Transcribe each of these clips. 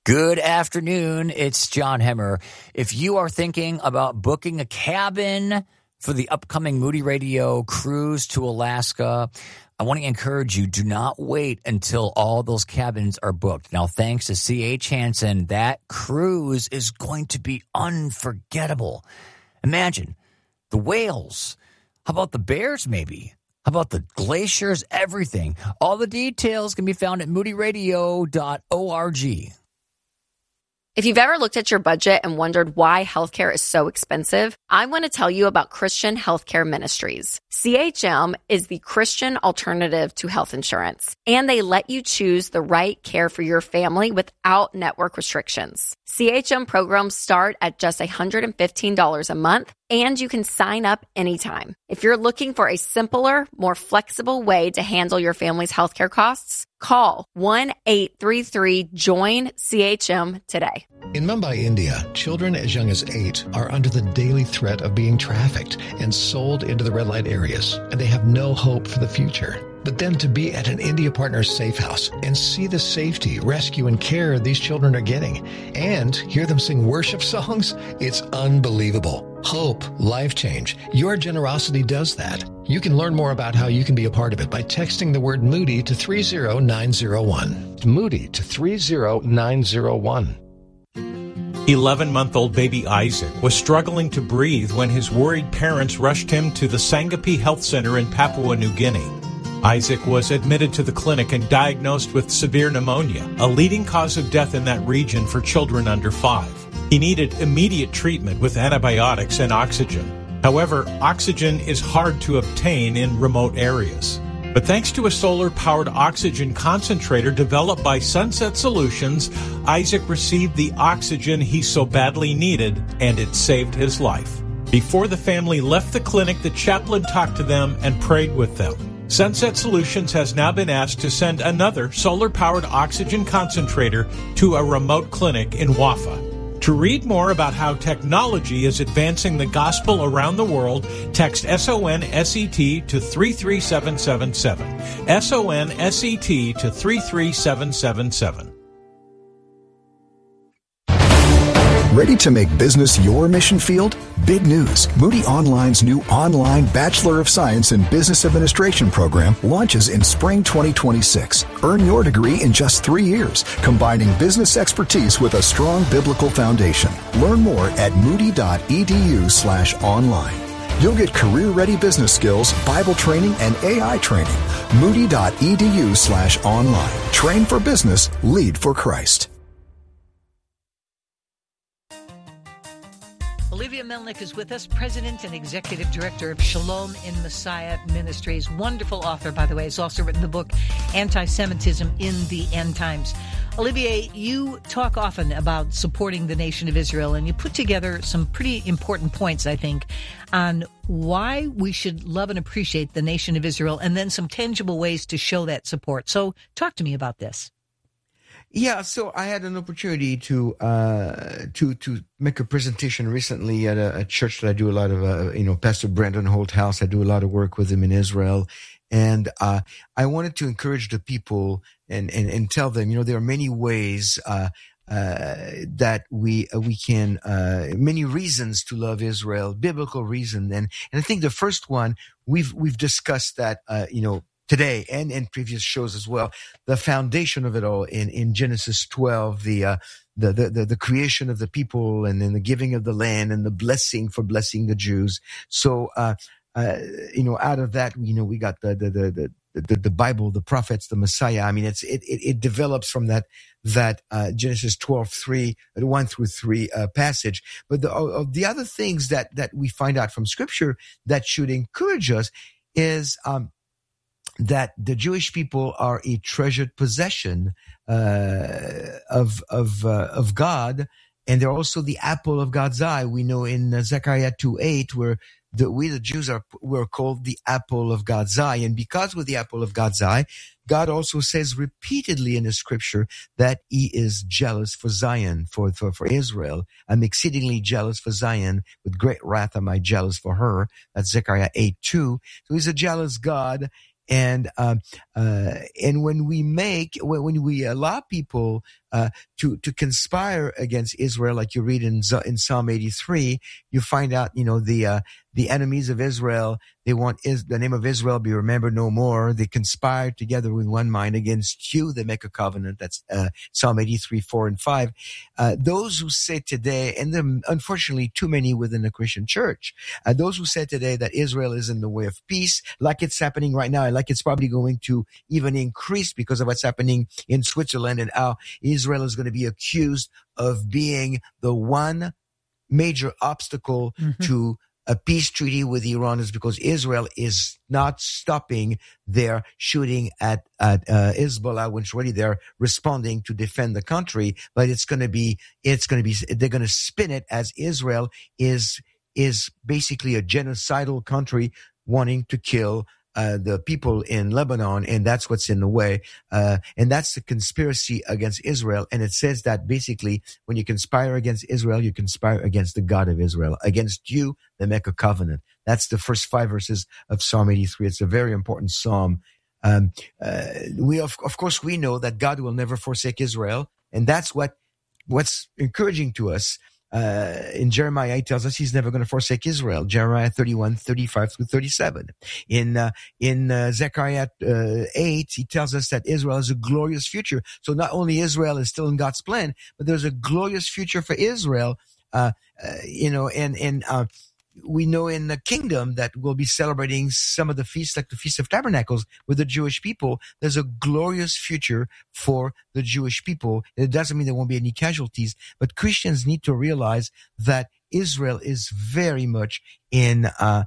Good afternoon. It's John Hemmer. If you are thinking about booking a cabin for the upcoming Moody Radio cruise to Alaska, I want to encourage you, do not wait until all those cabins are booked. Now, thanks to C.H. Hansen, that cruise is going to be unforgettable. Imagine the whales. How about the bears, maybe? How about the glaciers? Everything. All the details can be found at moodyradio.org. If you've ever looked at your budget and wondered why healthcare is so expensive, I want to tell you about Christian Healthcare Ministries. CHM is the Christian alternative to health insurance, and they let you choose the right care for your family without network restrictions. CHM programs start at just $115 a month, and you can sign up anytime. If you're looking for a simpler, more flexible way to handle your family's healthcare costs, call 1-833-JOIN-CHM today. In Mumbai, India, children as young as 8 are under the daily threat of being trafficked and sold into the red light areas, and they have no hope for the future. But then to be at an India Partners safe house and see the safety, rescue, and care these children are getting, and hear them sing worship songs, it's unbelievable. Hope, life change. Your generosity does that. You can learn more about how you can be a part of it by texting the word Moody to 30901. Moody to 30901. 11-month-old baby Isaac was struggling to breathe when his worried parents rushed him to the Sangapi Health Center in Papua New Guinea. Isaac was admitted to the clinic and diagnosed with severe pneumonia, a leading cause of death in that region for children under 5. He needed immediate treatment with antibiotics and oxygen. However, oxygen is hard to obtain in remote areas. But thanks to a solar-powered oxygen concentrator developed by Sunset Solutions, Isaac received the oxygen he so badly needed, and it saved his life. Before the family left the clinic, the chaplain talked to them and prayed with them. Sunset Solutions has now been asked to send another solar-powered oxygen concentrator to a remote clinic in Wafa. To read more about how technology is advancing the gospel around the world, text SONSET to 33777. SONSET to 33777. Ready to make business your mission field? Big news. Moody Online's new online Bachelor of Science in Business Administration program launches in spring 2026. Earn your degree in just 3 years, combining business expertise with a strong biblical foundation. Learn more at moody.edu/online. You'll get career-ready business skills, Bible training, and AI training. Moody.edu/online. Train for business, lead for Christ. Olivia Melnick is with us, President and Executive Director of Shalom in Messiah Ministries. Wonderful author, by the way. Has also written the book, Anti-Semitism in the End Times. Olivia, you talk often about supporting the nation of Israel, and you put together some pretty important points, I think, on why we should love and appreciate the nation of Israel, and then some tangible ways to show that support. So talk to me about this. Yeah, so I had an opportunity to make a presentation recently at a church that I do a lot of, Pastor Brandon Holthouse. I do a lot of work with him in Israel. And I wanted to encourage the people and tell them, there are many ways that we can, many reasons to love Israel, biblical reason. And I think the first one, we've discussed that, today and in previous shows as well, the foundation of it all in Genesis 12, the creation of the people and then the giving of the land and the blessing for blessing the Jews. So, out of that, we got the Bible, the prophets, the Messiah. I mean, it develops from that Genesis 12:3, 1-3 passage. But the other things that we find out from Scripture that should encourage us is that the Jewish people are a treasured possession of God, and they're also the apple of God's eye. We know in Zechariah 2:8 where we the Jews were called the apple of God's eye, and because we're the apple of God's eye, God also says repeatedly in the Scripture that He is jealous for Zion, for Israel. I'm exceedingly jealous for Zion. With great wrath am I jealous for her. That's Zechariah 8:2. So He's a jealous God. And when we allow people to conspire against Israel, like you read in Psalm 83, you find out, the enemies of Israel, they want the name of Israel be remembered no more. They conspire together with one mind against you. They make a covenant. That's Psalm 83, 4 and 5. Those who say today, and there are unfortunately too many within the Christian church, those who say today that Israel is in the way of peace, like it's happening right now, and like it's probably going to even increase because of what's happening in Switzerland, and how Israel is going to be accused of being the one major obstacle to a peace treaty with Iran, is because Israel is not stopping their shooting at Hezbollah, which really they're responding to defend the country. But they're going to spin it as Israel is basically a genocidal country wanting to kill the people in Lebanon, and that's what's in the way. And that's the conspiracy against Israel. And it says that basically when you conspire against Israel, you conspire against the God of Israel. Against you, they make a covenant. That's the first 5 verses of Psalm 83. It's a very important psalm. Of course, we know that God will never forsake Israel. And that's what's encouraging to us. In Jeremiah, he tells us he's never going to forsake Israel. Jeremiah 31, 35 through 37. In Zechariah 8, he tells us that Israel has a glorious future. So not only Israel is still in God's plan, but there's a glorious future for Israel. We know in the kingdom that we'll be celebrating some of the feasts, like the Feast of Tabernacles, with the Jewish people. There's a glorious future for the Jewish people. It doesn't mean there won't be any casualties, but Christians need to realize that Israel is very much in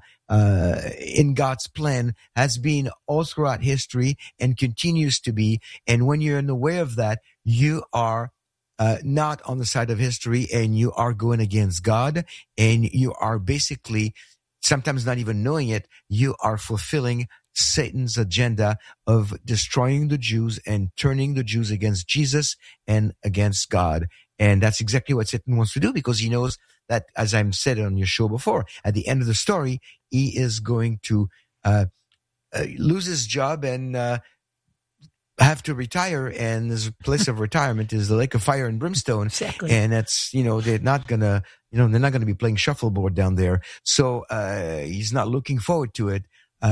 God's plan, has been all throughout history and continues to be. And when you're in the way of that, you are not on the side of history, and you are going against God, and you are basically, sometimes not even knowing it, you are fulfilling Satan's agenda of destroying the Jews and turning the Jews against Jesus and against God. And that's exactly what Satan wants to do, because he knows that, as I've said on your show before, at the end of the story, he is going to lose his job and have to retire, and his place of retirement is the lake of fire and brimstone. Exactly. And that's, they're not gonna be playing shuffleboard down there. So, he's not looking forward to it.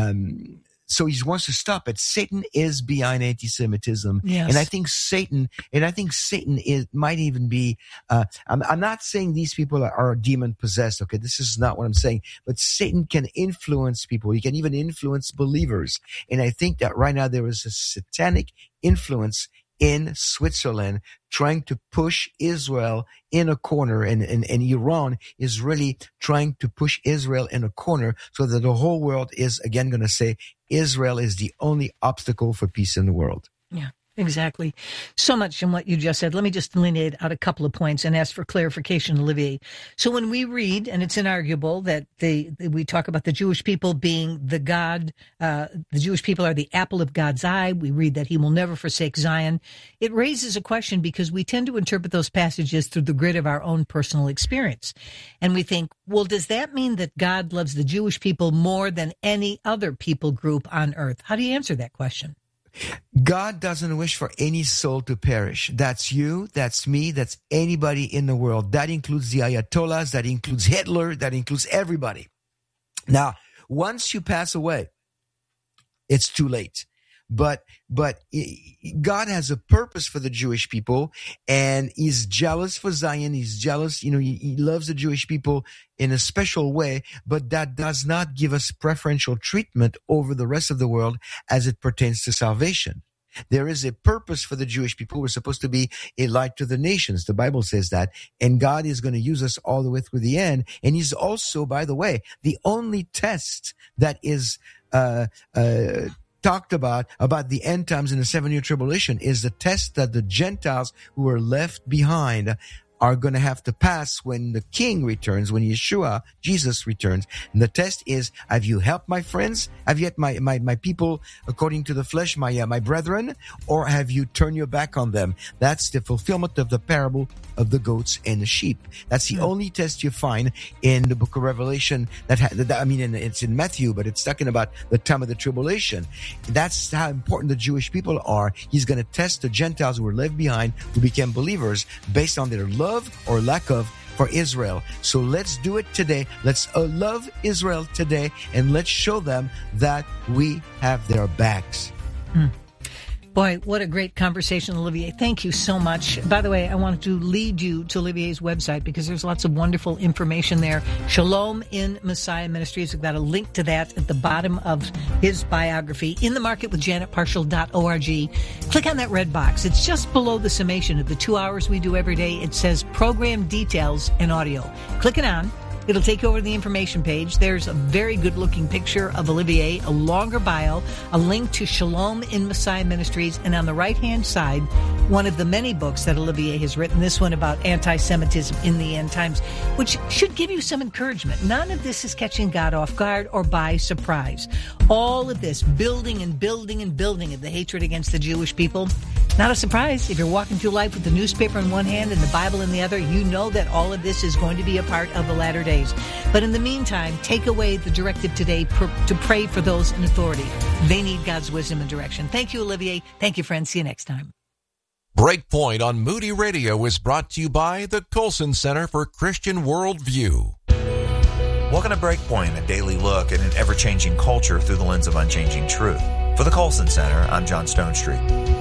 So he wants to stop it. Satan is behind anti-Semitism. Yes. And I think Satan might even be, I'm not saying these people are demon possessed. Okay. This is not what I'm saying, but Satan can influence people. He can even influence believers. And I think that right now there is a satanic influence in Switzerland trying to push Israel in a corner, and Iran is really trying to push Israel in a corner, so that the whole world is again going to say Israel is the only obstacle for peace in the world. Yeah. Exactly. So much in what you just said. Let me just delineate out a couple of points and ask for clarification, Olivier. So when we read, and it's inarguable that we talk about the Jewish people being the Jewish people are the apple of God's eye. We read that he will never forsake Zion. It raises a question because we tend to interpret those passages through the grid of our own personal experience. And we think, well, does that mean that God loves the Jewish people more than any other people group on earth? How do you answer that question? God doesn't wish for any soul to perish. That's you, that's me, that's anybody in the world. That includes the Ayatollahs, that includes Hitler, that includes everybody. Now, once you pass away, it's too late. But God has a purpose for the Jewish people, and he's jealous for Zion. He's jealous, he loves the Jewish people in a special way, but that does not give us preferential treatment over the rest of the world as it pertains to salvation. There is a purpose for the Jewish people. We're supposed to be a light to the nations. The Bible says that. And God is going to use us all the way through the end. And he's also, by the way, the only test that is talked about the end times in the 7-year tribulation is the test that the Gentiles who are left behind are going to have to pass when the king returns, when Yeshua, Jesus returns. And the test is, have you helped my friends? Have you helped my people according to the flesh, my brethren? Or have you turned your back on them? That's the fulfillment of the parable of the goats and the sheep. That's the only test you find in the book of Revelation. It's in Matthew, but it's talking about the time of the tribulation. That's how important the Jewish people are. He's going to test the Gentiles who were left behind, who became believers, based on their love or lack of for Israel. So let's do it today. Let's love Israel today, and let's show them that we have their backs. Boy, what a great conversation, Olivier. Thank you so much. By the way, I wanted to lead you to Olivier's website because there's lots of wonderful information there. Shalom in Messiah Ministries. We've got a link to that at the bottom of his biography. In the Market with JanetParshall.org. Click on that red box. It's just below the summation of the 2 hours we do every day. It says Program Details and Audio. Click it on. It'll take you over to the information page. There's a very good-looking picture of Olivier, a longer bio, a link to Shalom in Messiah Ministries, and on the right-hand side, one of the many books that Olivier has written, this one about anti-Semitism in the end times, which should give you some encouragement. None of this is catching God off guard or by surprise. All of this building and building and building of the hatred against the Jewish people, not a surprise. If you're walking through life with the newspaper in one hand and the Bible in the other, you know that all of this is going to be a part of the latter days. But in the meantime, take away the directive today to pray for those in authority. They need God's wisdom and direction. Thank you, Olivier. Thank you, friends. See you next time. Breakpoint on Moody Radio is brought to you by the Colson Center for Christian Worldview. Welcome to Breakpoint, a daily look at an ever-changing culture through the lens of unchanging truth. For the Colson Center, I'm John Stonestreet.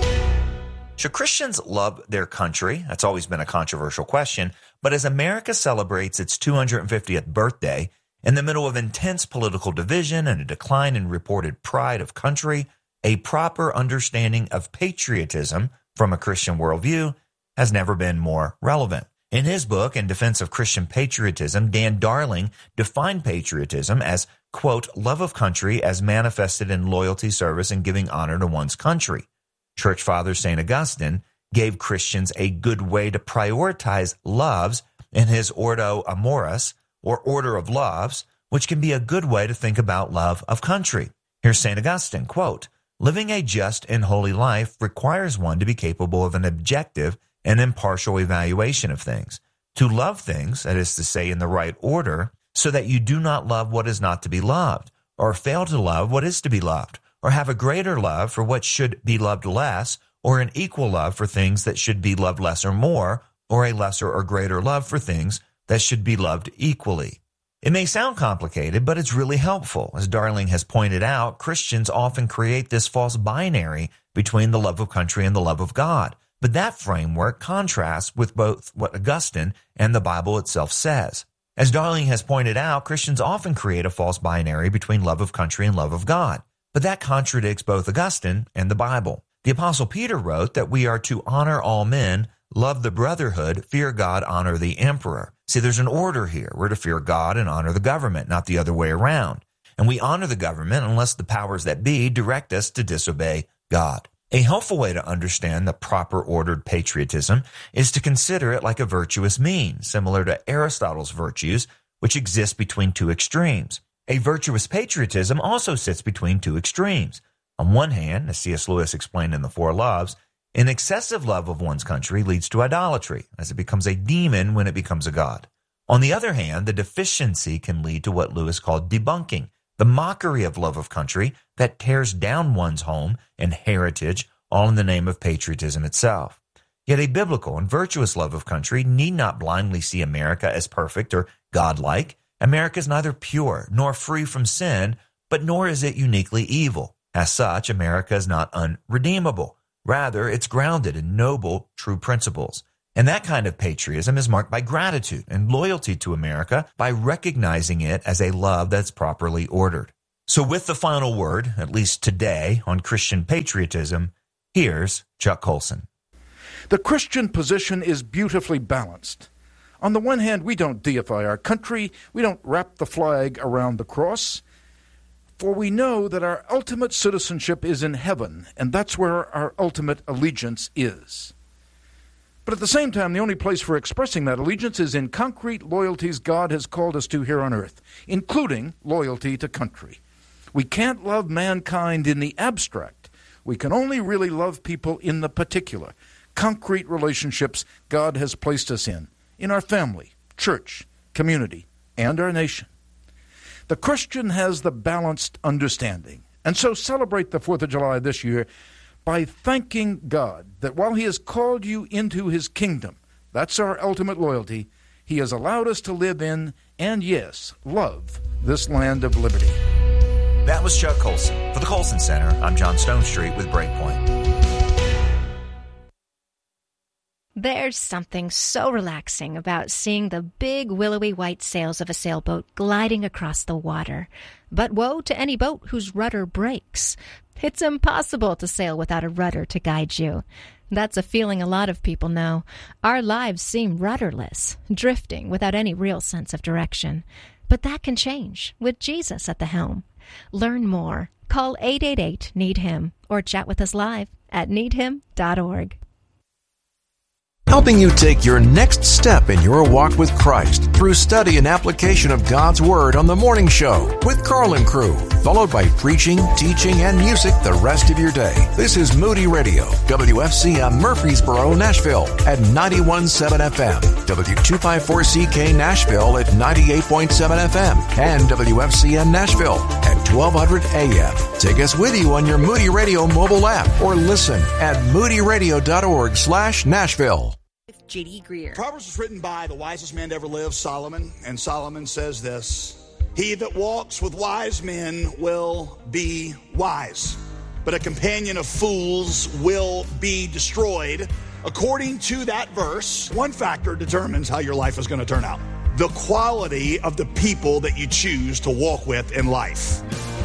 Should Christians love their country? That's always been a controversial question. But as America celebrates its 250th birthday, in the middle of intense political division and a decline in reported pride of country, a proper understanding of patriotism from a Christian worldview has never been more relevant. In his book, In Defense of Christian Patriotism, Dan Darling defined patriotism as, quote, love of country as manifested in loyalty, service, and giving honor to one's country. Church Father St. Augustine gave Christians a good way to prioritize loves in his Ordo Amoris, or Order of Loves, which can be a good way to think about love of country. Here's St. Augustine, quote, living a just and holy life requires one to be capable of an objective and impartial evaluation of things. To love things, that is to say, in the right order, so that you do not love what is not to be loved, or fail to love what is to be loved, or have a greater love for what should be loved less, or an equal love for things that should be loved less or more, or a lesser or greater love for things that should be loved equally. It may sound complicated, but it's really helpful. As Darling has pointed out, Christians often create this false binary between the love of country and the love of God. But that framework contrasts with both what Augustine and the Bible itself says. As Darling has pointed out, Christians often create a false binary between love of country and love of God. But that contradicts both Augustine and the Bible. The Apostle Peter wrote that we are to honor all men, love the brotherhood, fear God, honor the emperor. See, there's an order here. We're to fear God and honor the government, not the other way around. And we honor the government unless the powers that be direct us to disobey God. A helpful way to understand the proper ordered patriotism is to consider it like a virtuous mean, similar to Aristotle's virtues, which exist between two extremes. A virtuous patriotism also sits between two extremes. On one hand, as C.S. Lewis explained in The Four Loves, an excessive love of one's country leads to idolatry, as it becomes a demon when it becomes a god. On the other hand, the deficiency can lead to what Lewis called debunking, the mockery of love of country that tears down one's home and heritage, all in the name of patriotism itself. Yet a biblical and virtuous love of country need not blindly see America as perfect or godlike. America is neither pure nor free from sin, but nor is it uniquely evil. As such, America is not unredeemable. Rather, it's grounded in noble, true principles. And that kind of patriotism is marked by gratitude and loyalty to America by recognizing it as a love that's properly ordered. So with the final word, at least today, on Christian patriotism, here's Chuck Colson. The Christian position is beautifully balanced. On the one hand, we don't deify our country, we don't wrap the flag around the cross, for we know that our ultimate citizenship is in heaven, and that's where our ultimate allegiance is. But at the same time, the only place for expressing that allegiance is in concrete loyalties God has called us to here on earth, including loyalty to country. We can't love mankind in the abstract. We can only really love people in the particular, concrete relationships God has placed us in our family, church, community, and our nation. The Christian has the balanced understanding, and so celebrate the 4th of July this year by thanking God that while He has called you into His kingdom, that's our ultimate loyalty, He has allowed us to live in, and yes, love this land of liberty. That was Chuck Colson. For the Colson Center, I'm John Stonestreet with Breakpoint. There's something so relaxing about seeing the big willowy white sails of a sailboat gliding across the water. But woe to any boat whose rudder breaks. It's impossible to sail without a rudder to guide you. That's a feeling a lot of people know. Our lives seem rudderless, drifting without any real sense of direction. But that can change with Jesus at the helm. Learn more. Call 888-NEED-HIM or chat with us live at needhim.org. Helping you take your next step in your walk with Christ through study and application of God's Word on The Morning Show with Carl and crew, followed by preaching, teaching, and music the rest of your day. This is Moody Radio, WFCM Murfreesboro, Nashville at 91.7 FM, W254CK Nashville at 98.7 FM, and WFCN Nashville at 1200 AM. Take us with you on your Moody Radio mobile app or listen at moodyradio.org/Nashville. J.D. Greer. Proverbs was written by the wisest man to ever live, Solomon, and Solomon says this: "He that walks with wise men will be wise, but a companion of fools will be destroyed." According to that verse, one factor determines how your life is going to turn out: the quality of the people that you choose to walk with in life.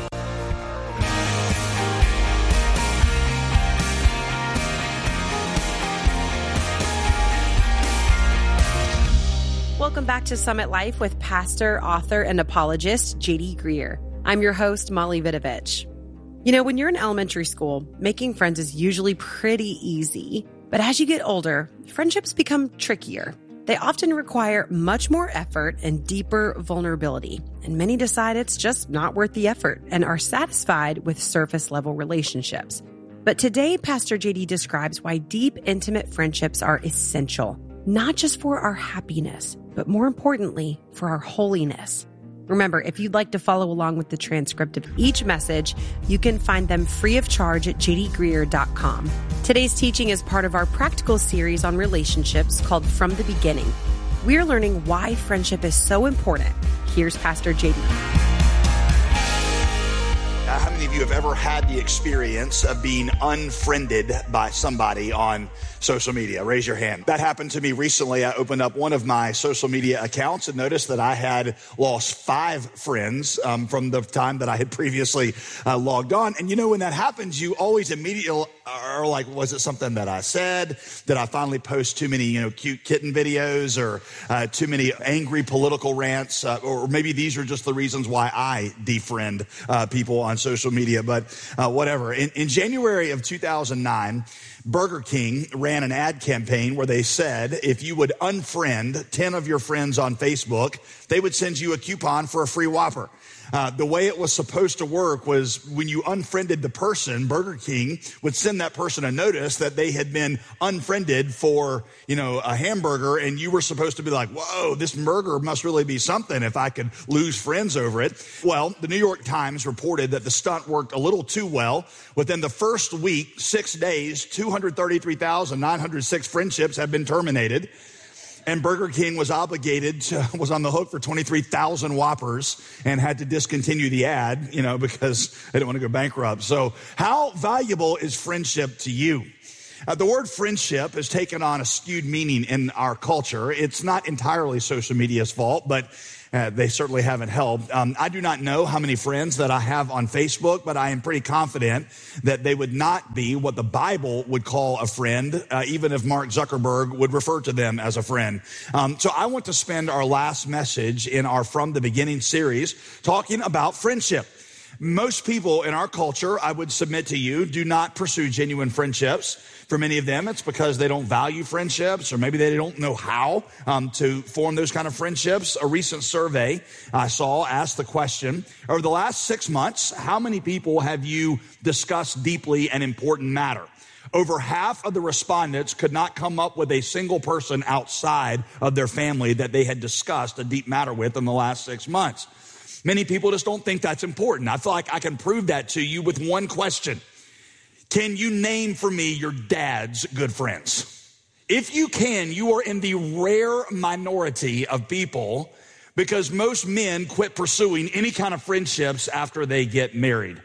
Welcome back to Summit Life with pastor, author, and apologist J.D. Greer. I'm your host, Molly Vidovich. You know, when you're in elementary school, making friends is usually pretty easy. But as you get older, friendships become trickier. They often require much more effort and deeper vulnerability. And many decide it's just not worth the effort and are satisfied with surface-level relationships. But today, Pastor J.D. describes why deep, intimate friendships are essential, not just for our happiness, but more importantly, for our holiness. Remember, if you'd like to follow along with the transcript of each message, you can find them free of charge at jdgreer.com. Today's teaching is part of our practical series on relationships called From the Beginning. We're learning why friendship is so important. Here's Pastor JD. How many of you have ever had the experience of being unfriended by somebody on social media? Raise your hand. That happened to me recently. I opened up one of my social media accounts and noticed that I had lost 5 friends from the time that I had previously logged on. And you know, when that happens, you always immediately are like, was it something that I said? Did I finally post too many, cute kitten videos, or too many angry political rants? Or maybe these are just the reasons why I defriend people on social media, but whatever. In January of 2009, Burger King ran an ad campaign where they said if you would unfriend 10 of your friends on Facebook, they would send you a coupon for a free Whopper. The way it was supposed to work was when you unfriended the person, Burger King would send that person a notice that they had been unfriended for, a hamburger, and you were supposed to be like, whoa, this burger must really be something if I could lose friends over it. Well, the New York Times reported that the stunt worked a little too well. Within the first week, 6 days, 233,906 friendships have been terminated. And Burger King was on the hook for 23,000 Whoppers and had to discontinue the ad, because they didn't want to go bankrupt. So how valuable is friendship to you? The word friendship has taken on a skewed meaning in our culture. It's not entirely social media's fault, but they certainly haven't helped. I do not know how many friends that I have on Facebook, but I am pretty confident that they would not be what the Bible would call a friend, even if Mark Zuckerberg would refer to them as a friend. So I want to spend our last message in our From the Beginning series talking about friendship. Most people in our culture, I would submit to you, do not pursue genuine friendships. For many of them, it's because they don't value friendships, or maybe they don't know how to form those kind of friendships. A recent survey I saw asked the question, over the last 6 months, how many people have you discussed deeply an important matter? Over half of the respondents could not come up with a single person outside of their family that they had discussed a deep matter with in the last 6 months. Many people just don't think that's important. I feel like I can prove that to you with one question. Can you name for me your dad's good friends? If you can, you are in the rare minority of people, because most men quit pursuing any kind of friendships after they get married.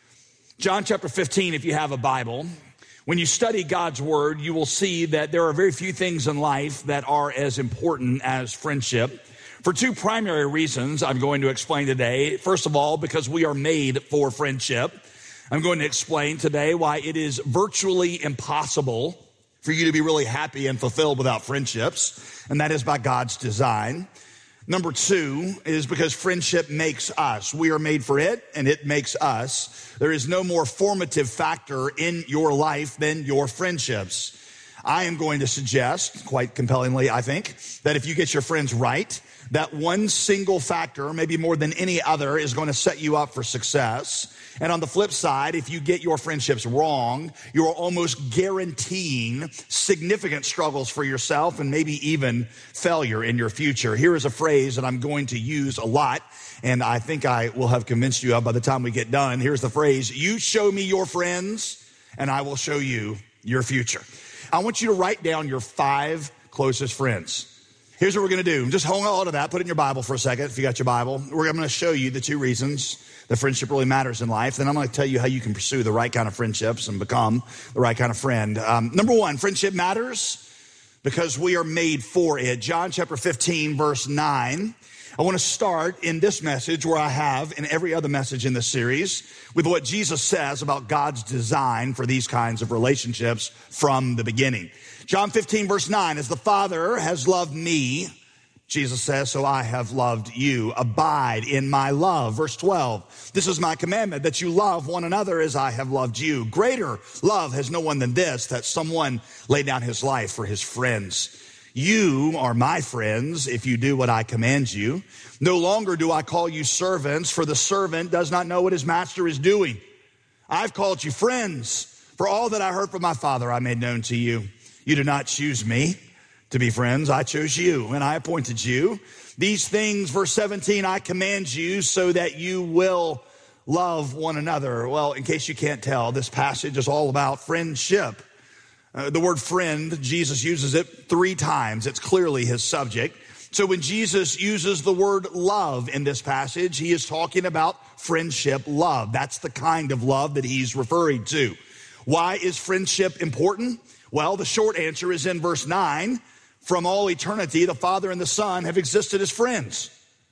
John chapter 15, if you have a Bible, when you study God's word, you will see that there are very few things in life that are as important as friendship. For two primary reasons I'm going to explain today. First of all, because we are made for friendship. I'm going to explain today why it is virtually impossible for you to be really happy and fulfilled without friendships, and that is by God's design. Number two is because friendship makes us. We are made for it, and it makes us. There is no more formative factor in your life than your friendships. I am going to suggest, quite compellingly, I think, that if you get your friends right, that one single factor, maybe more than any other, is going to set you up for success. And on the flip side, if you get your friendships wrong, you're almost guaranteeing significant struggles for yourself and maybe even failure in your future. Here is a phrase that I'm going to use a lot, and I think I will have convinced you of by the time we get done. Here's the phrase: you show me your friends, and I will show you your future. I want you to write down your 5 closest friends. Here's what we're going to do. Just hold on to that. Put it in your Bible for a second if you got your Bible. I'm going to show you the 2 reasons that friendship really matters in life. Then I'm going to tell you how you can pursue the right kind of friendships and become the right kind of friend. Number 1, friendship matters because we are made for it. John chapter 15, verse 9. I want to start in this message where I have in every other message in this series with what Jesus says about God's design for these kinds of relationships from the beginning. John 15, verse 9, as the Father has loved me, Jesus says, so I have loved you. Abide in my love. Verse 12, this is my commandment, that you love one another as I have loved you. Greater love has no one than this, that someone lay down his life for his friends. You are my friends if you do what I command you. No longer do I call you servants, for the servant does not know what his master is doing. I've called you friends, for all that I heard from my Father I made known to you. You did not choose me to be friends. I chose you, and I appointed you. These things, verse 17, I command you so that you will love one another. Well, in case you can't tell, this passage is all about friendship. The word friend, Jesus uses it 3 times. It's clearly his subject. So when Jesus uses the word love in this passage, he is talking about friendship love. That's the kind of love that he's referring to. Why is friendship important? Well, the short answer is in verse 9. From all eternity, the Father and the Son have existed as friends.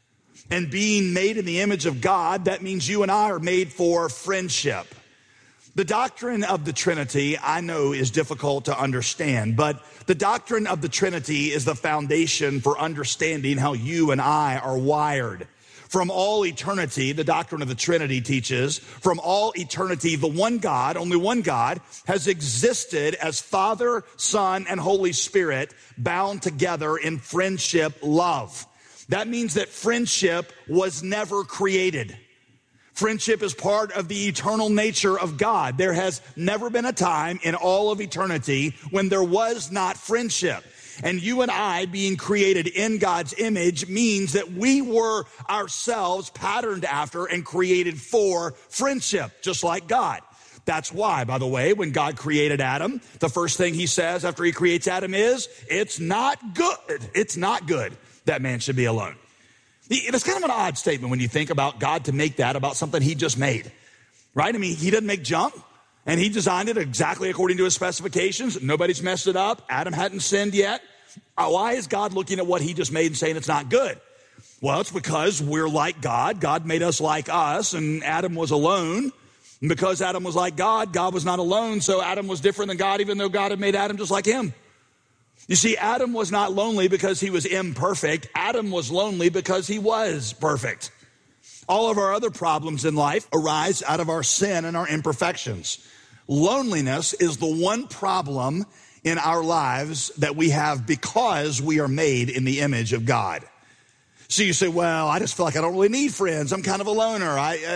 And being made in the image of God, that means you and I are made for friendship. The doctrine of the Trinity, I know, is difficult to understand, but the doctrine of the Trinity is the foundation for understanding how you and I are wired. From all eternity, the doctrine of the Trinity teaches, from all eternity, the one God, only one God, has existed as Father, Son, and Holy Spirit bound together in friendship love. That means that friendship was never created. Friendship is part of the eternal nature of God. There has never been a time in all of eternity when there was not friendship. And you and I being created in God's image means that we were ourselves patterned after and created for friendship, just like God. That's why, by the way, when God created Adam, the first thing he says after he creates Adam is, it's not good. It's not good that man should be alone. It's kind of an odd statement when you think about God to make that about something he just made, right? I mean, he didn't make junk, and he designed it exactly according to his specifications. Nobody's messed it up. Adam hadn't sinned yet. Why is God looking at what he just made and saying it's not good? Well, it's because we're like God. God made us like us, and Adam was alone. And because Adam was like God, God was not alone, so Adam was different than God, even though God had made Adam just like him. You see, Adam was not lonely because he was imperfect. Adam was lonely because he was perfect. All of our other problems in life arise out of our sin and our imperfections. Loneliness is the one problem in our lives that we have because we are made in the image of God. So you say, well, I just feel like I don't really need friends. I'm kind of a loner.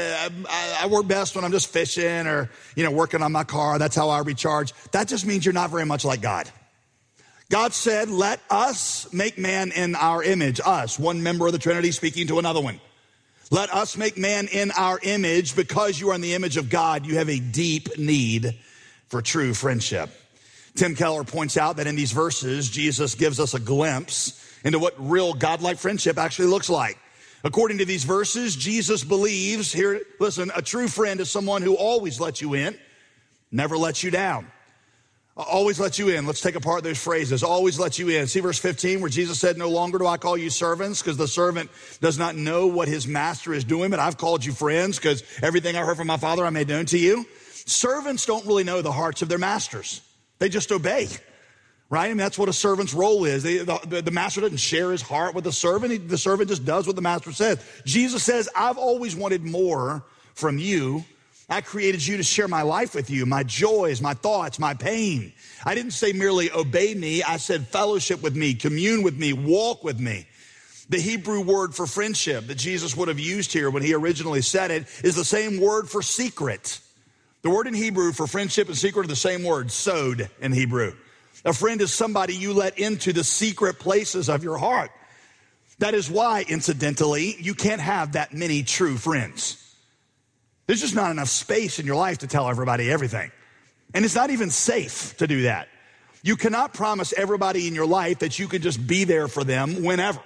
I work best when I'm just fishing or, working on my car. That's how I recharge. That just means you're not very much like God. God said, let us make man in our image. Us, one member of the Trinity speaking to another one. Let us make man in our image. Because you are in the image of God, you have a deep need for true friendship. Tim Keller points out that in these verses, Jesus gives us a glimpse into what real godlike friendship actually looks like. According to these verses, Jesus believes, here, listen, a true friend is someone who always lets you in, never lets you down. Always lets you in. Let's take apart those phrases. Always lets you in. See verse 15 where Jesus said, no longer do I call you servants because the servant does not know what his master is doing, but I've called you friends because everything I heard from my Father I made known to you. Servants don't really know the hearts of their masters. They just obey. Right? I mean, that's what a servant's role is. The master doesn't share his heart with the servant. The servant just does what the master says. Jesus says, I've always wanted more from you. I created you to share my life with you, my joys, my thoughts, my pain. I didn't say merely obey me. I said fellowship with me, commune with me, walk with me. The Hebrew word for friendship that Jesus would have used here when he originally said it is the same word for secret. The word in Hebrew for friendship and secret are the same word, sod in Hebrew. A friend is somebody you let into the secret places of your heart. That is why, incidentally, you can't have that many true friends. There's just not enough space in your life to tell everybody everything. And it's not even safe to do that. You cannot promise everybody in your life that you can just be there for them whenever.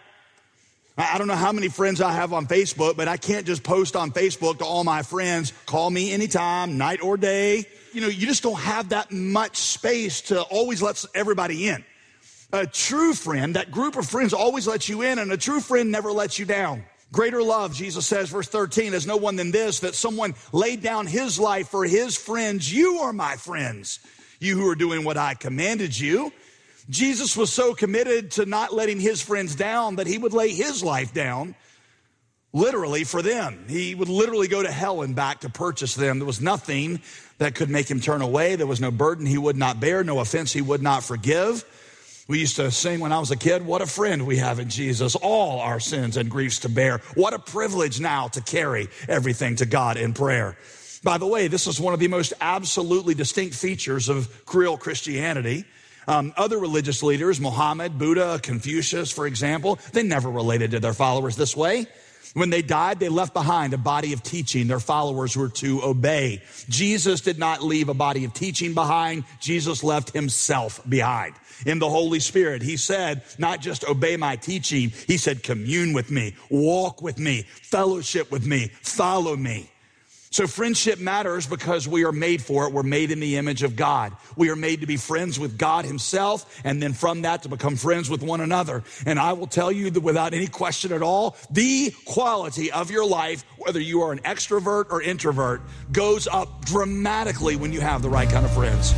I don't know how many friends I have on Facebook, but I can't just post on Facebook to all my friends, call me anytime, night or day. You just don't have that much space to always let everybody in. A true friend, that group of friends always lets you in, and a true friend never lets you down. Greater love, Jesus says, verse 13, is no one than this, that someone laid down his life for his friends. You are my friends, you who are doing what I commanded you. Jesus was so committed to not letting his friends down that he would lay his life down literally for them. He would literally go to hell and back to purchase them. There was nothing that could make him turn away. There was no burden he would not bear, no offense he would not forgive. We used to sing when I was a kid, what a friend we have in Jesus, all our sins and griefs to bear. What a privilege now to carry everything to God in prayer. By the way, this is one of the most absolutely distinct features of Creole Christianity. Other religious leaders, Muhammad, Buddha, Confucius, for example, they never related to their followers this way. When they died, they left behind a body of teaching their followers were to obey. Jesus did not leave a body of teaching behind. Jesus left himself behind. In the Holy Spirit, he said, not just obey my teaching, he said, commune with me, walk with me, fellowship with me, follow me. So friendship matters because we are made for it. We're made in the image of God. We are made to be friends with God himself, and then from that to become friends with one another. And I will tell you that without any question at all, the quality of your life, whether you are an extrovert or introvert, goes up dramatically when you have the right kind of friends.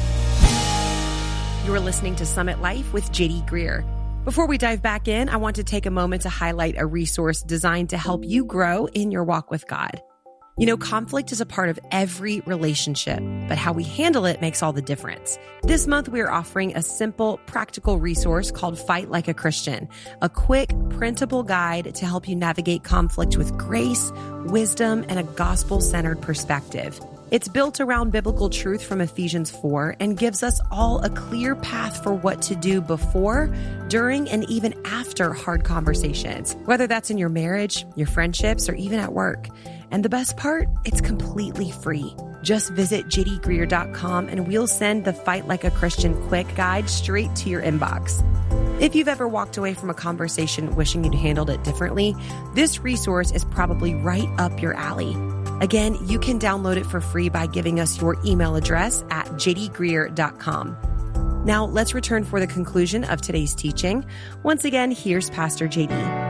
You are listening to Summit Life with JD Greear. Before we dive back in, I want to take a moment to highlight a resource designed to help you grow in your walk with God. Conflict is a part of every relationship, but how we handle it makes all the difference. This month, we are offering a simple, practical resource called Fight Like a Christian, a quick, printable guide to help you navigate conflict with grace, wisdom, and a gospel-centered perspective. It's built around biblical truth from Ephesians 4 and gives us all a clear path for what to do before, during, and even after hard conversations, whether that's in your marriage, your friendships, or even at work. And the best part, it's completely free. Just visit jdgreear.com and we'll send the Fight Like a Christian quick guide straight to your inbox. If you've ever walked away from a conversation wishing you'd handled it differently, this resource is probably right up your alley. Again, you can download it for free by giving us your email address at jdgreear.com. Now, let's return for the conclusion of today's teaching. Once again, here's Pastor JD.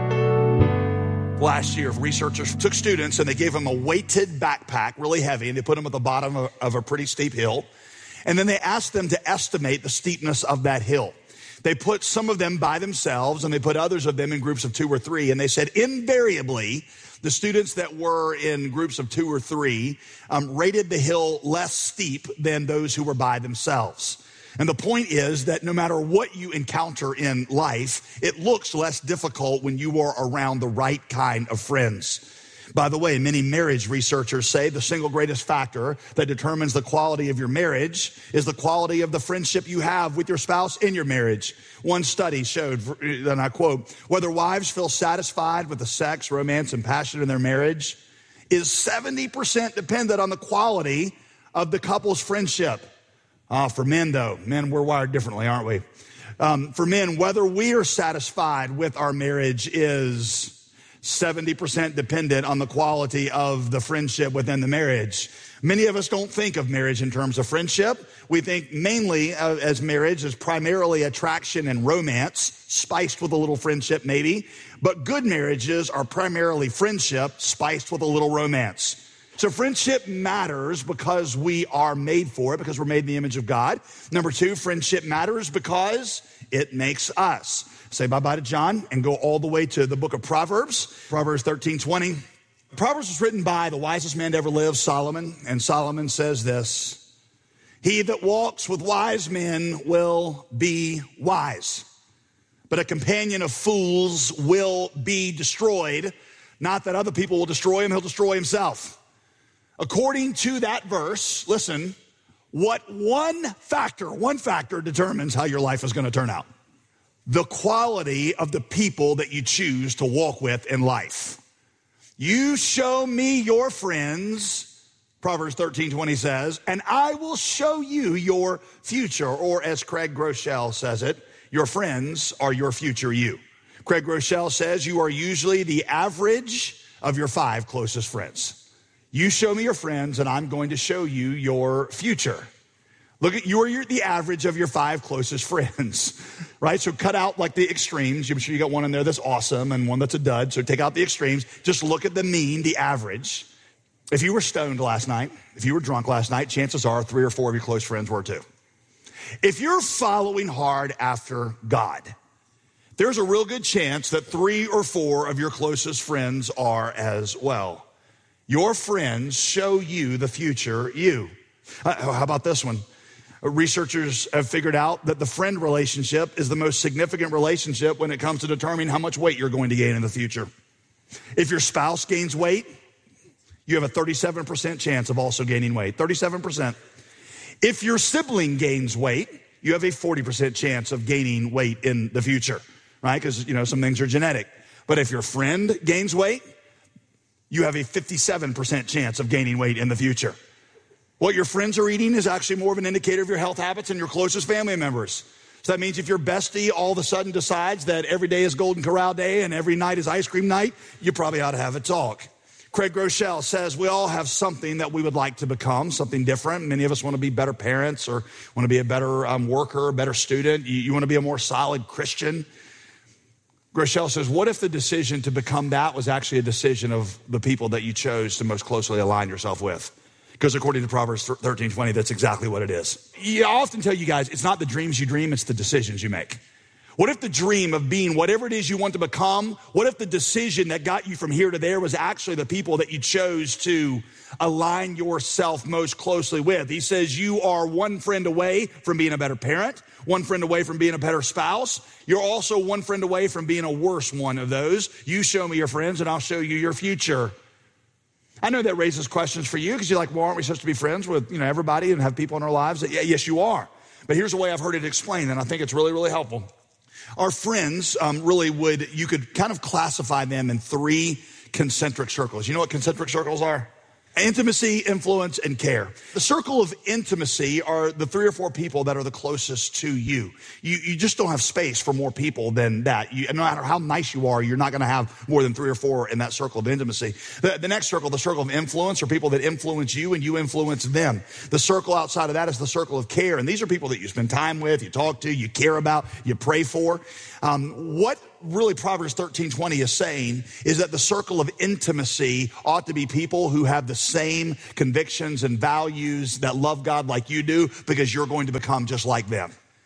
Last year, researchers took students and they gave them a weighted backpack, really heavy, and they put them at the bottom of a pretty steep hill. And then they asked them to estimate the steepness of that hill. They put some of them by themselves, and they put others of them in groups of 2 or 3. And they said invariably, the students that were in groups of 2 or 3 rated the hill less steep than those who were by themselves. And the point is that no matter what you encounter in life, it looks less difficult when you are around the right kind of friends. By the way, many marriage researchers say the single greatest factor that determines the quality of your marriage is the quality of the friendship you have with your spouse in your marriage. One study showed, and I quote, whether wives feel satisfied with the sex, romance, and passion in their marriage is 70% dependent on the quality of the couple's friendship. For men, though, men, we're wired differently, aren't we? For men, whether we are satisfied with our marriage is 70% dependent on the quality of the friendship within the marriage. Many of us don't think of marriage in terms of friendship. We think mainly as marriage as primarily attraction and romance, spiced with a little friendship maybe. But good marriages are primarily friendship, spiced with a little romance. So friendship matters because we are made for it, because we're made in the image of God. Number 2, friendship matters because it makes us. Say bye-bye to John and go all the way to the book of Proverbs, Proverbs 13:20. Proverbs was written by the wisest man to ever live, Solomon. And Solomon says this, he that walks with wise men will be wise, but a companion of fools will be destroyed. Not that other people will destroy him, he'll destroy himself. According to that verse, listen, one factor determines how your life is going to turn out. The quality of the people that you choose to walk with in life. You show me your friends, Proverbs 13:20 says, and I will show you your future. Or as Craig Groeschel says it, your friends are your future you. Craig Groeschel says you are usually the average of your 5 closest friends. You show me your friends, and I'm going to show you your future. Look at you're the average of your 5 closest friends, right? So cut out like the extremes. I'm sure you got one in there that's awesome and one that's a dud. So take out the extremes. Just look at the mean, the average. If you were stoned last night, if you were drunk last night, chances are 3 or 4 of your close friends were too. If you're following hard after God, there's a real good chance that 3 or 4 of your closest friends are as well. Your friends show you the future you. How about this one? Researchers have figured out that the friend relationship is the most significant relationship when it comes to determining how much weight you're going to gain in the future. If your spouse gains weight, you have a 37% chance of also gaining weight. 37%. If your sibling gains weight, you have a 40% chance of gaining weight in the future, right? Because, some things are genetic. But if your friend gains weight, you have a 57% chance of gaining weight in the future. What your friends are eating is actually more of an indicator of your health habits and your closest family members. So that means if your bestie all of a sudden decides that every day is Golden Corral Day and every night is ice cream night, you probably ought to have a talk. Craig Groeschel says we all have something that we would like to become, something different. Many of us want to be better parents or want to be a better worker, a better student. You want to be a more solid Christian. Groeschel says, what if the decision to become that was actually a decision of the people that you chose to most closely align yourself with? Because according to Proverbs 13:20, that's exactly what it is. I often tell you guys, it's not the dreams you dream, it's the decisions you make. What if the dream of being whatever it is you want to become, what if the decision that got you from here to there was actually the people that you chose to align yourself most closely with? He says you are one friend away from being a better parent, one friend away from being a better spouse. You're also one friend away from being a worse one of those. You show me your friends and I'll show you your future. I know that raises questions for you because you're like, well, aren't we supposed to be friends with everybody and have people in our lives? Yeah, yes, you are. But here's the way I've heard it explained, and I think it's really, really helpful. Our friends you could kind of classify them in 3 concentric circles. You know what concentric circles are? Intimacy, influence, and care. The circle of intimacy are the 3 or 4 people that are the closest to you. You just don't have space for more people than that. No matter how nice you are, you're not going to have more than 3 or 4 in that circle of intimacy. The next circle, the circle of influence, are people that influence you and you influence them. The circle outside of that is the circle of care. And these are people that you spend time with, you talk to, you care about, you pray for. What really Proverbs 13:20 is saying is that the circle of intimacy ought to be people who have the same convictions and values, that love God like you do, because you're going to become just like them.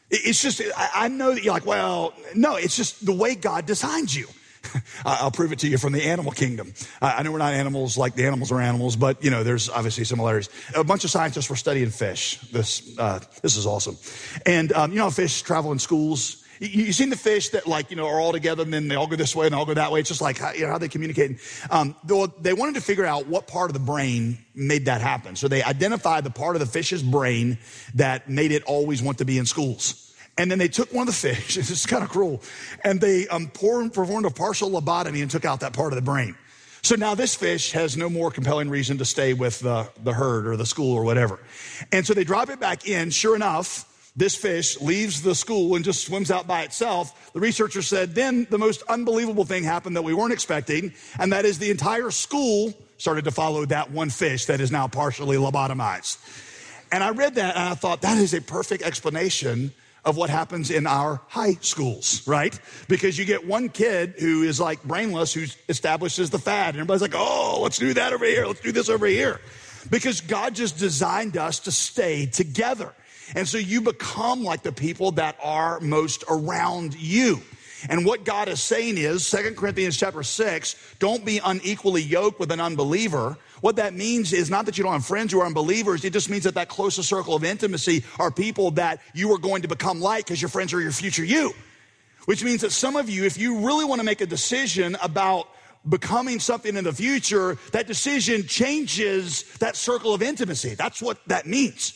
It's just, I know that you're like, well, no, it's just the way God designed you. I'll prove it to you from the animal kingdom. I know we're not animals like the animals are animals, but there's obviously similarities. A bunch of scientists were studying fish. This is awesome. And how fish travel in schools? You've seen the fish that are all together and then they all go this way and they all go that way. It's just like how they communicate. They wanted to figure out what part of the brain made that happen. So they identified the part of the fish's brain that made it always want to be in schools. And then they took one of the fish, this is kind of cruel, and they performed a partial lobotomy and took out that part of the brain. So now this fish has no more compelling reason to stay with the herd or the school or whatever. And so they drop it back in. Sure enough, this fish leaves the school and just swims out by itself. The researchers said then the most unbelievable thing happened that we weren't expecting, and that is the entire school started to follow that one fish that is now partially lobotomized. And I read that and I thought that is a perfect explanation of what happens in our high schools, right? Because you get one kid who is like brainless, who establishes the fad. And everybody's like, oh, let's do that over here. Let's do this over here. Because God just designed us to stay together. And so you become like the people that are most around you. And what God is saying is, 2 Corinthians chapter 6, don't be unequally yoked with an unbeliever. What that means is not that you don't have friends who are unbelievers. It just means that closest circle of intimacy are people that you are going to become like because your friends are your future you. Which means that some of you, if you really want to make a decision about becoming something in the future, that decision changes that circle of intimacy. That's what that means.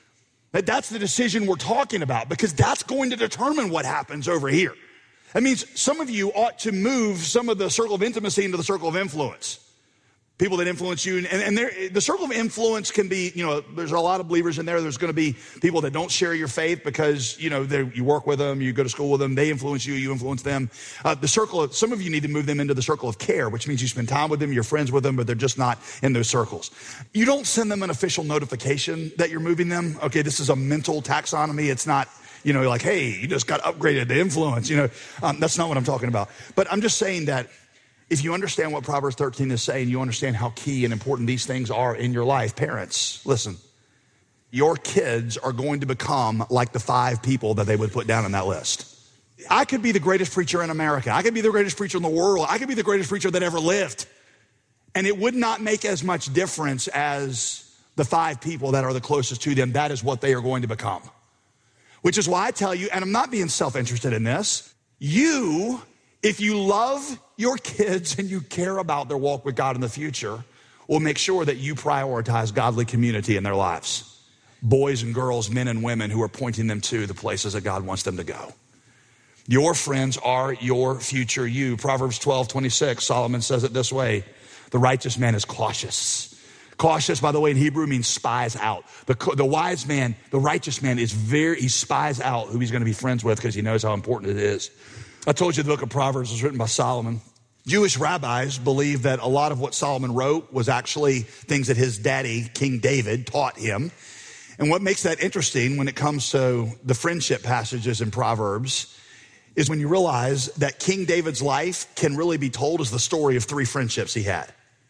That's the decision we're talking about, because that's going to determine what happens over here. That means some of you ought to move some of the circle of intimacy into the circle of influence. People that influence you. And the circle of influence can be, there's a lot of believers in there. There's going to be people that don't share your faith because, you work with them, you go to school with them, they influence you, you influence them. Some of you need to move them into the circle of care, which means you spend time with them, you're friends with them, but they're just not in those circles. You don't send them an official notification that you're moving them. Okay, this is a mental taxonomy. It's not, like, hey, you just got upgraded to influence. That's not what I'm talking about. But I'm just saying that if you understand what Proverbs 13 is saying, you understand how key and important these things are in your life. Parents, listen, your kids are going to become like the 5 people that they would put down on that list. I could be the greatest preacher in America. I could be the greatest preacher in the world. I could be the greatest preacher that ever lived. And it would not make as much difference as the 5 people that are the closest to them. That is what they are going to become. Which is why I tell you, and I'm not being self-interested in this, if you love your kids and you care about their walk with God in the future, will make sure that you prioritize godly community in their lives. Boys and girls, men and women who are pointing them to the places that God wants them to go. Your friends are your future you. Proverbs 12:26, Solomon says it this way, the righteous man is cautious. Cautious, by the way, in Hebrew means spies out. The wise man, the righteous man he spies out who he's going to be friends with because he knows how important it is. I told you the book of Proverbs was written by Solomon. Jewish rabbis believe that a lot of what Solomon wrote was actually things that his daddy, King David, taught him. And what makes that interesting when it comes to the friendship passages in Proverbs is when you realize that King David's life can really be told as the story of 3 friendships he had.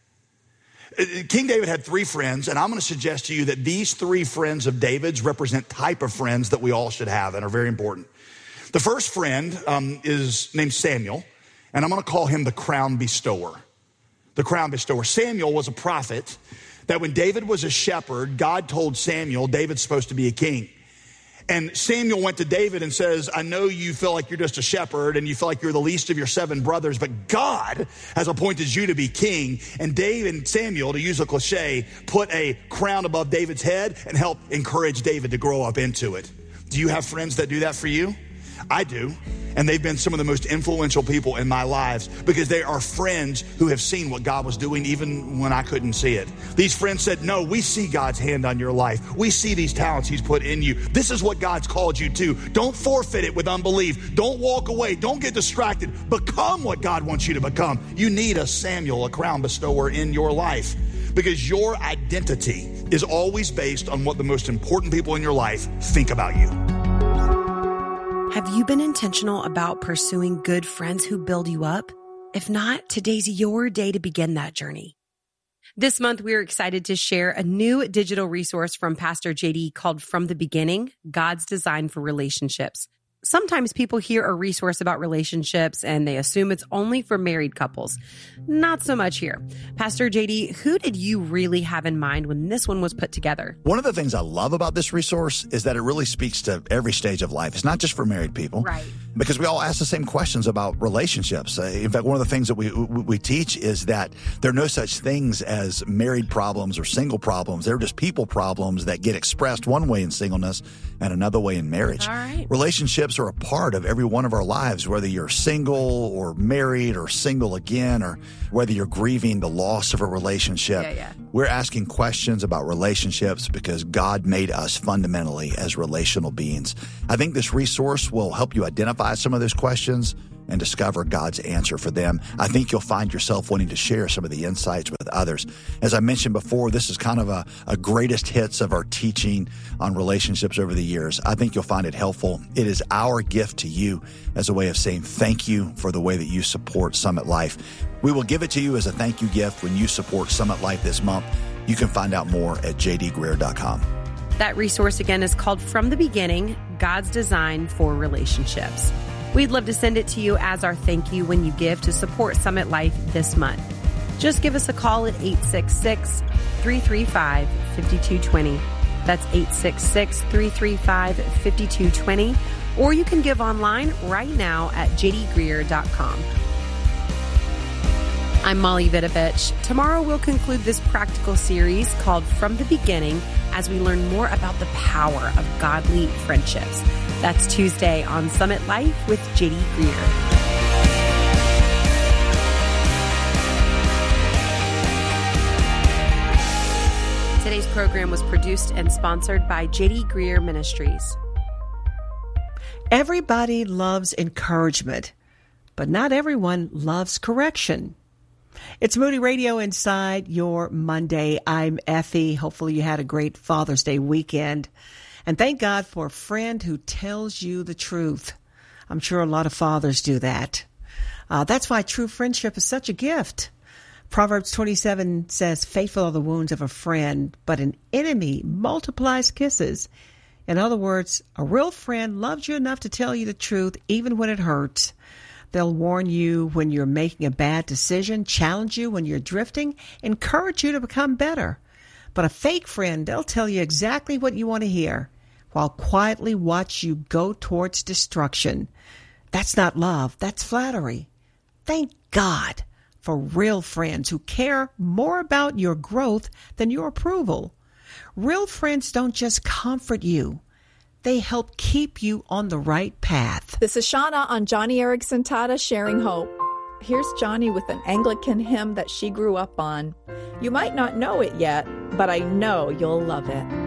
King David had 3 friends, and I'm going to suggest to you that these 3 friends of David's represent type of friends that we all should have and are very important. The first friend is named Samuel, and I'm going to call him the crown bestower. The crown bestower. Samuel was a prophet that when David was a shepherd, God told Samuel David's supposed to be a king. And Samuel went to David and says, I know you feel like you're just a shepherd and you feel like you're the least of your 7 brothers, but God has appointed you to be king. And David and Samuel, to use a cliche, put a crown above David's head and helped encourage David to grow up into it. Do you have friends that do that for you? I do. And they've been some of the most influential people in my lives because they are friends who have seen what God was doing even when I couldn't see it. These friends said, no, we see God's hand on your life. We see these talents he's put in you. This is what God's called you to. Don't forfeit it with unbelief. Don't walk away. Don't get distracted. Become what God wants you to become. You need a Samuel, a crown bestower in your life because your identity is always based on what the most important people in your life think about you. Have you been intentional about pursuing good friends who build you up? If not, today's your day to begin that journey. This month, we're excited to share a new digital resource from Pastor JD called From the Beginning, God's Design for Relationships. Sometimes people hear a resource about relationships and they assume it's only for married couples. Not so much here. Pastor JD, who did you really have in mind when this one was put together? One of the things I love about this resource is that it really speaks to every stage of life. It's not just for married people. Right. Because we all ask the same questions about relationships. In fact, one of the things that we teach is that there are no such things as married problems or single problems. They're just people problems that get expressed one way in singleness and another way in marriage. All right. Relationships are a part of every one of our lives, whether you're single or married or single again, or whether you're grieving the loss of a relationship. Yeah. We're asking questions about relationships because God made us fundamentally as relational beings. I think this resource will help you identify some of those questions and discover God's answer for them. I think you'll find yourself wanting to share some of the insights with others. As I mentioned before, this is kind of a greatest hits of our teaching on relationships over the years. I think you'll find it helpful. It is our gift to you as a way of saying thank you for the way that you support Summit Life. We will give it to you as a thank you gift when you support Summit Life this month. You can find out more at jdgreear.com. That resource again is called From the Beginning, God's Design for Relationships. We'd love to send it to you as our thank you when you give to support Summit Life this month. Just give us a call at 866-335-5220. That's 866-335-5220. Or you can give online right now at jdgreear.com. I'm Molly Vidovich. Tomorrow we'll conclude this practical series called From the Beginning as we learn more about the power of godly friendships. That's Tuesday on Summit Life with JD Greear. Today's program was produced and sponsored by JD Greear Ministries. Everybody loves encouragement, but not everyone loves correction. It's Moody Radio Inside your Monday. I'm Effie. Hopefully you had a great Father's Day weekend. And thank God for a friend who tells you the truth. I'm sure a lot of fathers do that. That's why true friendship is such a gift. Proverbs 27 says, faithful are the wounds of a friend, but an enemy multiplies kisses. In other words, a real friend loves you enough to tell you the truth, even when it hurts. They'll warn you when you're making a bad decision, challenge you when you're drifting, encourage you to become better. But a fake friend, they'll tell you exactly what you want to hear while quietly watch you go towards destruction. That's not love. That's flattery. Thank God for real friends who care more about your growth than your approval. Real friends don't just comfort you. They help keep you on the right path. This is Shauna on Johnny Erickson Tata Sharing Hope. Here's Johnny with an Anglican hymn that she grew up on. You might not know it yet, but I know you'll love it.